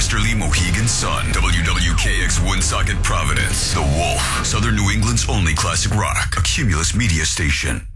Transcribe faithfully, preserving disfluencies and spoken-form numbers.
Westerly Mohegan Sun, W W K X Woonsocket Providence, The Wolf, Southern New England's only classic rock, a Cumulus media station.